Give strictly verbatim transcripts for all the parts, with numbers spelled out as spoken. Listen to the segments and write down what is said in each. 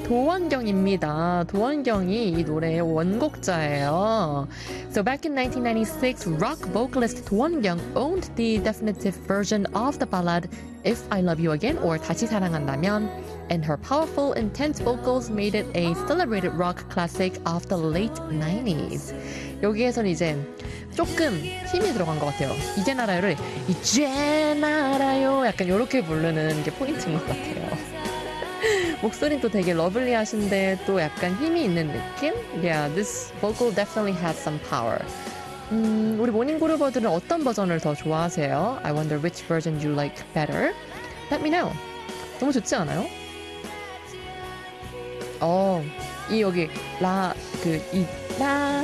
도원경입니다. 도원경이 이 노래의 원곡자예요. So back in nineteen ninety-six, rock vocalist 도원경 owned the definitive version of the ballad If I Love You Again or 다시 사랑한다면, and her powerful, intense vocals made it a celebrated rock classic of the late nineties. 여기에서는 이제 조금 힘이 들어간 것 같아요. 이젠 알아요를 이젠 알아요 약간 이렇게 부르는 게 포인트인 것 같아요. 목소리는 또 되게 러블리하신데 또 약간 힘이 있는 느낌? Yeah, this vocal definitely has some power. 음, 우리 모닝그루버들은 어떤 버전을 더 좋아하세요? I wonder which version you like better. Let me know. 너무 좋지 않아요? 어, 이 여기 라, 그, 이, 라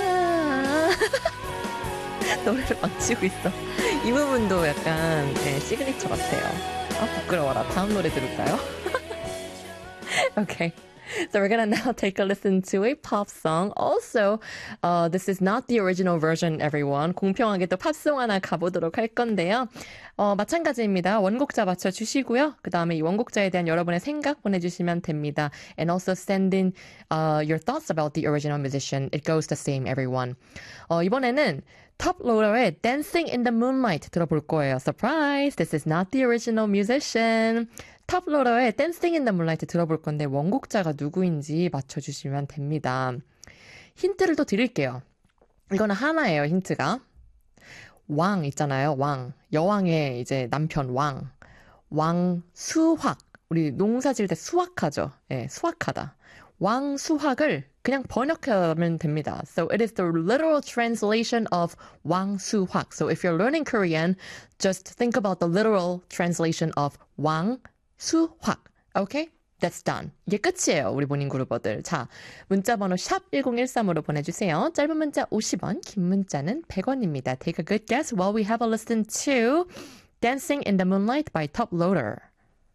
노래를 망치고 있어. 이 부분도 약간 네, 시그니처 같아요. 아, 부끄러워라. 다음 노래 들을까요? Okay. So we're gonna now take a listen to a pop song. Also, uh, this is not the original version, everyone. 공평하게 또 팝송 하나 가보도록 할 건데요. 어, 마찬가지입니다. 원곡자 맞춰주시고요. 그 다음에 이 원곡자에 대한 여러분의 생각 보내주시면 됩니다. And also send in uh, your thoughts about the original musician. It goes the same, everyone. 어, 이번에는 톱로더의 Dancing in the Moonlight 들어볼 거예요. Surprise! This is not the original musician. 톱로더의 Dancing in the Moonlight 들어볼 건데 원곡자가 누구인지 맞춰주시면 됩니다. 힌트를 또 드릴게요. 이거는 하나예요, 힌트가. 왕 있잖아요, 왕. 여왕의 이제 남편 왕. 왕수확. 우리 농사 지을 때 수확하죠. 예, 수확하다. 왕수확을 그냥 번역하면 됩니다. So it is the literal translation of 왕수확. So if you're learning Korean, just think about the literal translation of 왕수확. Okay? That's done. 이게 끝이에요, 우리 모닝그루버들. 자, 문자번호 샵 일공일삼으로 보내주세요. 짧은 문자 오십 원, 긴 문자는 백 원입니다. Take a good guess while we have a listen to Dancing in the Moonlight by Top Loader.